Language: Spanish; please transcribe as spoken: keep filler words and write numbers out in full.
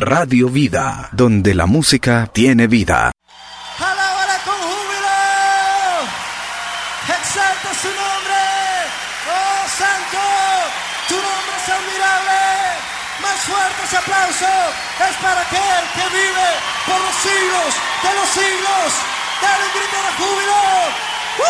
Radio Vida, donde la música tiene vida. ¡Alábala con júbilo! ¡Exalta su nombre! ¡Oh, santo! ¡Tu nombre es admirable! ¡Más fuerte ese aplauso! Es para aquel que vive por los siglos de los siglos. ¡Dale un grito de júbilo!